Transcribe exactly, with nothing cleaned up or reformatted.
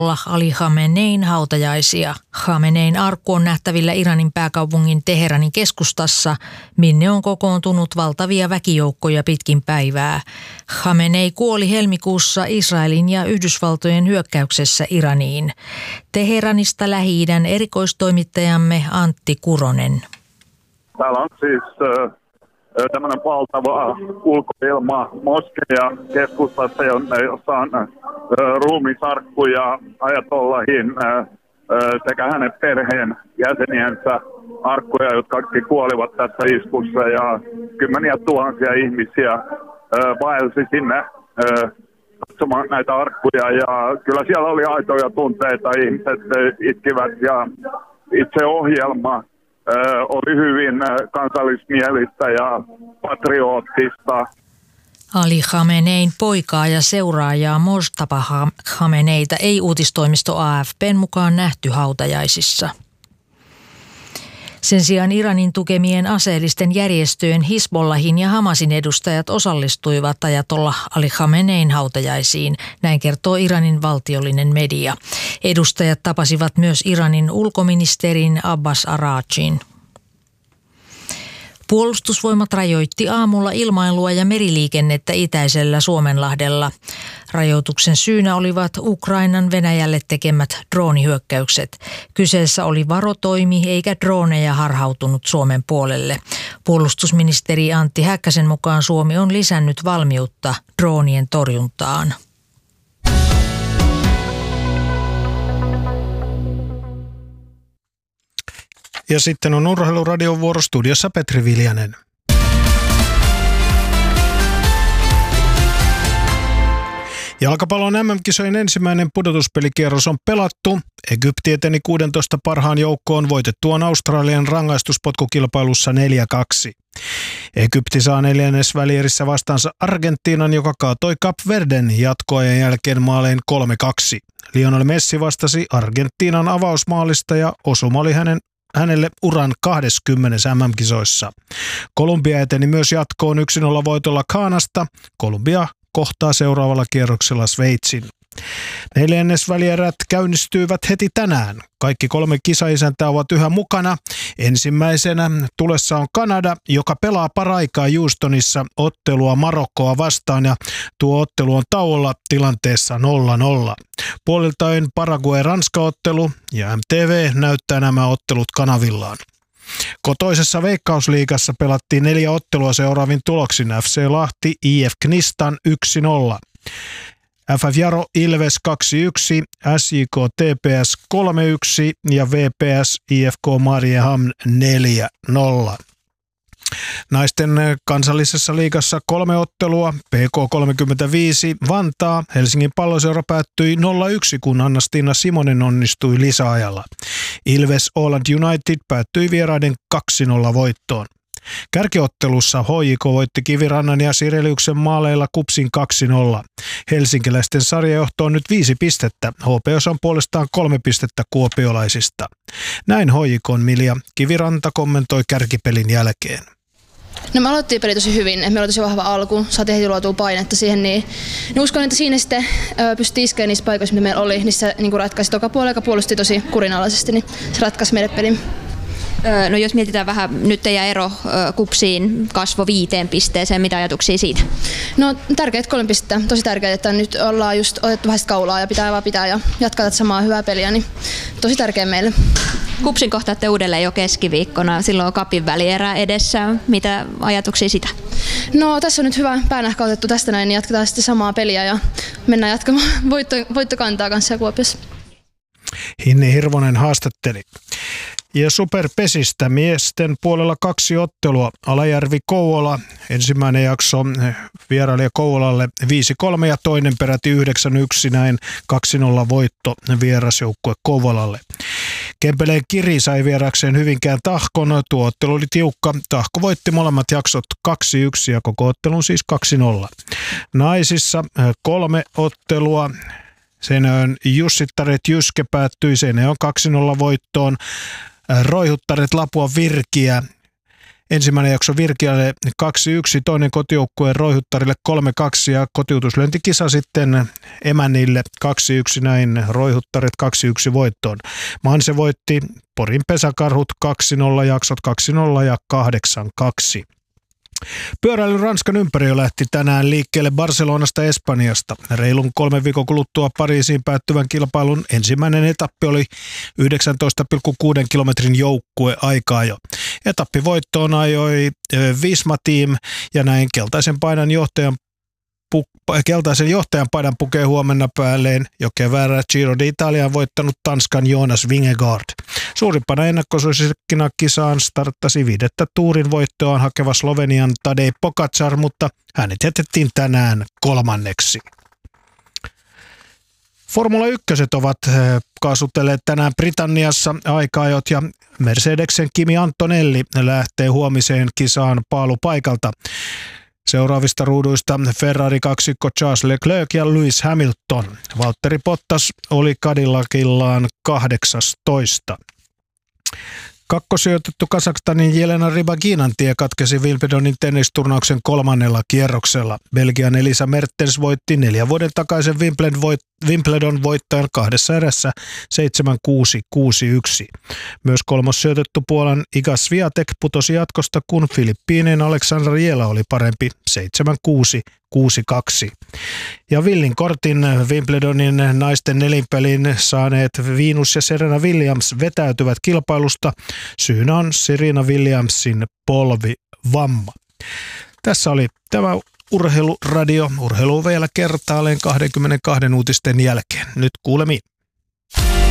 Ali Khamenein hautajaisia. Khamenein arkku on nähtävillä Iranin pääkaupungin Teheranin keskustassa, minne on kokoontunut valtavia väkijoukkoja pitkin päivää. Khamenei kuoli helmikuussa Israelin ja Yhdysvaltojen hyökkäyksessä Iraniin. Teheranista Lähi-idän erikoistoimittajamme Antti Kuronen. Täällä on siis äh, tämmöinen valtava ulkoilma moskeja keskustassa, jossa on äh, ruumisarkkuja Ajatollahin äh, sekä hänen perheen jäseniensä arkkuja, jotka kaikki kuolivat tässä iskussa, ja kymmeniä tuhansia ihmisiä äh, vaelsi sinne äh, katsomaan näitä arkkuja, ja kyllä siellä oli aitoja tunteita, ihmiset itkivät, ja itse ohjelma oli hyvin kansallismielistä ja patriottista. Ali Khamenein poikaa ja seuraajaa Mojtaba Khameneita ei uutistoimisto A F P:n mukaan nähty hautajaisissa. Sen sijaan Iranin tukemien aseellisten järjestöjen Hizbollahin ja Hamasin edustajat osallistuivat Ajatollah Ali Khamenein hautajaisiin, näin kertoo Iranin valtiollinen media. Edustajat tapasivat myös Iranin ulkoministerin Abbas Araqchin. Puolustusvoimat rajoitti aamulla ilmailua ja meriliikennettä itäisellä Suomenlahdella. Rajoituksen syynä olivat Ukrainan Venäjälle tekemät droonihyökkäykset. Kyseessä oli varotoimi eikä drooneja harhautunut Suomen puolelle. Puolustusministeri Antti Häkkäsen mukaan Suomi on lisännyt valmiutta droonien torjuntaan. Ja sitten on Urheiluradion vuoro, studiossa Petri Viljanen. Jalkapallon M M-kisojen ensimmäinen pudotuspelikierros on pelattu. Egypti eteni kuudentoista parhaan joukkoon voitettuaan Australian rangaistuspotkukilpailussa neljä kaksi. Egypti saa neljännesvälierissä vastaansa Argentiinan, joka kaatoi Kap Verden jatkoajan jälkeen maalein kolme kaksi. Lionel Messi vastasi Argentiinan avausmaalista ja osuma oli hänen hänelle uran kaksikymmentä M M-kisoissa. Kolumbia eteni myös jatkoon yksi nolla voitolla Ghanasta. Kolumbia kohtaa seuraavalla kierroksella Sveitsin. Neljännesvälierät käynnistyivät heti tänään. Kaikki kolme kisaisäntää ovat yhä mukana. Ensimmäisenä tulessa on Kanada, joka pelaa paraikaa Houstonissa ottelua Marokkoa vastaan, ja tuo ottelu on tauolla tilanteessa nolla nolla. Puoliltain Paraguay-Ranska-ottelu, ja M T V näyttää nämä ottelut kanavillaan. Kotoisessa Veikkausliigassa pelattiin neljä ottelua seuraavin tuloksin. F C Lahti, I F Knistan yksi nolla. F F Jaro Ilves kaksi yksi, S J K T P S kolme yksi ja V P S I F K Mariehamn neljä nolla. Naisten kansallisessa liigassa kolme ottelua. P K kolmekymmentäviisi Vantaa. Helsingin Palloseura päättyi nolla yksi, kun Anna-Stiina Simonen onnistui lisäajalla. Ilves Åland United päättyi vieraiden kaksi nolla voittoon. Kärkiottelussa H J K voitti Kivirannan ja Sireliuksen maaleilla Kupsin kaksi nolla. Helsinkiläisten sarjajohto on nyt viisi pistettä. H P S on puolestaan kolme pistettä kuopiolaisista. Näin H J K:n Milja Kiviranta kommentoi kärkipelin jälkeen. No me aloittiin peli tosi hyvin, meillä oli tosi vahva alku, saatiin heti luotua painetta siihen, niin, niin uskon, että siinä sitten pystyi iskeä niissä paikoissa, mitä meillä oli, niissä niin ratkaisi toka puolella, joka puolusti tosi kurinalaisesti, niin se ratkaisi meidän pelin. No jos mietitään vähän, nyt teidän ero Kupsiin kasvo viiteen pisteeseen, mitä ajatuksia siitä? No tärkeät kolme pistettä, tosi tärkeää, että nyt ollaan just otettu vähän kaulaa ja pitää vaan pitää ja jatkaa tätä samaa hyvää peliä, niin tosi tärkeä meille. Kupsin kohtaatte uudelleen jo keskiviikkona, silloin on Cupin välierä edessä, mitä ajatuksia sitä? No tässä on nyt hyvä päänähkä otettu tästä näin, niin jatketaan sitten samaa peliä ja mennään jatkamaan voitto, voittokantaa kanssa Kuopiossa. Hinni Hirvonen haastatteli. Ja Superpesistä miesten puolella kaksi ottelua. Alajärvi Kouvola, ensimmäinen jakso vierailija Kouvolalle viisi kolme ja toinen peräti yhdeksän yksi, näin kaksi nolla voitto vierasjoukkue Kouvolalle. Kempeleen Kiri sai vierakseen Hyvinkään Tahkon. Tuo ottelu oli tiukka. Tahko voitti molemmat jaksot kaksi yksi ja koko ottelun siis kaksi nolla. Naisissa kolme ottelua. Seinäjoen Jussittaret Jyske päättyi Seinäjoen kaksi nolla voittoon. Roihuttaret Lapua Virkiä Ensimmäinen jakso Virkialle kaksi yksi, toinen kotijoukkueen Roihuttarille kolme kaksi ja kotiutuslyöntikisa sitten emännille kaksi yksi, näin Roihuttarit kaksi yksi voittoon. Manse voitti Porin Pesäkarhut kaksi nolla, jaksot kaksi nolla ja kahdeksan kaksi. Pyöräilyn Ranskan ympäri lähti tänään liikkeelle Barcelonasta Espanjasta. Reilun kolmen viikon kuluttua Pariisiin päättyvän kilpailun ensimmäinen etappi oli yhdeksäntoista pilkku kuusi kilometrin joukkueaikaa jo. Etappivoittoon ajoi Visma Team ja näin keltaisen paidan johtajan Keltaisen johtajan paidan pukee huomenna päälleen jo keväällä Giro d'Italiaan voittanut Tanskan Jonas Vingegaard. Suurimpana ennakkosuosikkina kisaan starttasi viidettä tuurin voittoaan hakeva Slovenian Tadej Pogačar, mutta hänet jätettiin tänään kolmanneksi. Formula yksi ovat kaasutelleet tänään Britanniassa aika-ajot ja Mercedeksen Kimi Antonelli lähtee huomiseen kisaan paalupaikalta. Seuraavista ruuduista Ferrari kaksikko Charles Leclerc ja Lewis Hamilton. Valtteri Bottas oli Cadillacillaan kahdeksastoista. Kakkosijoitettu Kazakstanin Jelena Rybaginan tie katkesi Wimbledonin tennisturnauksen kolmannella kierroksella. Belgian Elisa Mertens voitti neljän vuoden takaisen Wimbledon voittajan kahdessa erässä seitsemän kuusi kuusi yksi. Myös kolmossijoitettu Puolan Iga Swiatek putosi jatkosta, kun Filippiinien Aleksandra Jela oli parempi seitsemän kuusi kuusi kaksi. Ja Villin kortin Wimbledonin naisten nelinpelin saaneet Venus ja Serena Williams vetäytyvät kilpailusta. Syynä on Serena Williamsin polvivamma. Tässä oli tämä Urheiluradio. Urheilu vielä kertaalleen kaksikymmentäkaksi uutisten jälkeen. Nyt kuulemiin.